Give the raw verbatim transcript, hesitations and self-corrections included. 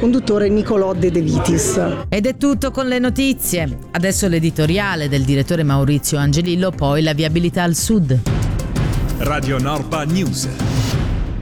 conduttore Nicolò De De Vitis. Ed è tutto con le notizie. Adesso l'editoriale del direttore Maurizio Angelillo, poi la viabilità al sud. Radio Norpa News.